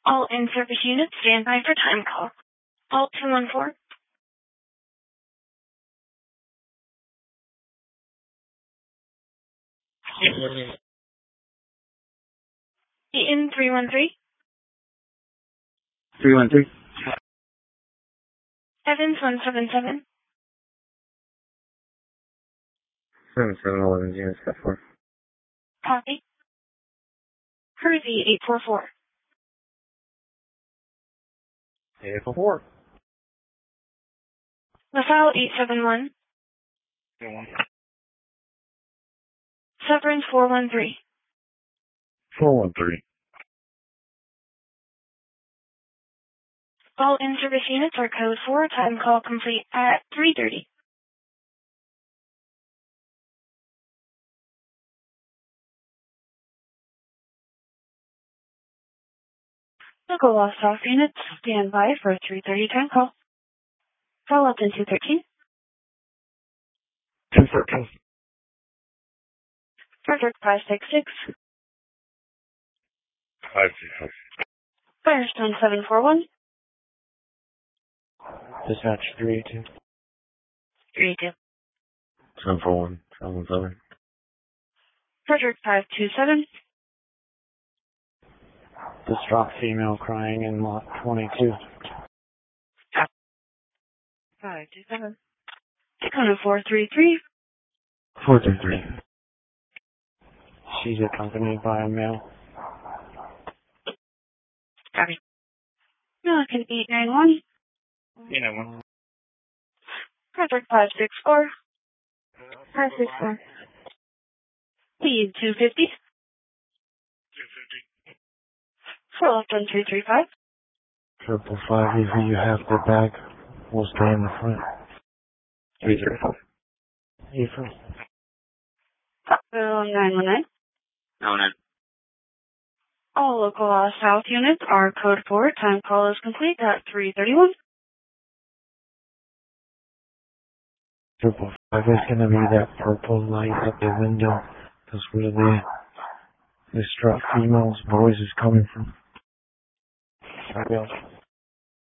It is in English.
All in-service units stand by for time call. All 214. In 313. 313. Evans 177. 7711 units, step 4. Copy. Cruzy 844. 844. LaSalle 871. Severance 413. 413. All in-service units are code 4, time call complete at 3:30. Local lost off units stand by for 3:30 time call. Follow up in 213. 213. Frederick 566. 566. Firestone 741. Dispatch 382. 382. 741. 717. Frederick 527. Distraught female crying in lot 22. 527. Dakota 433. 433. She's accompanied by a male. Copy. Milliken 891. 891. Frederick 564. 564. Lead 250. 250. Full left on 335. 555, either you have the bag, we'll stay in the front. 335. Ethan. 919. 919. All local south units are code 4. Time call is complete at 3:31. 555 is going to be that purple light at the window. That's where the distraught females voice is coming from.